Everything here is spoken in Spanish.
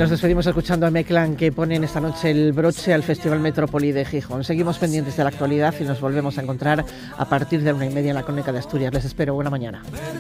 nos despedimos escuchando a Meclán, que ponen esta noche el broche al Festival Metrópoli de Gijón. Seguimos pendientes de la actualidad y nos volvemos a encontrar a partir de 1:30 en la Crónica de Asturias. Les espero. Buena mañana.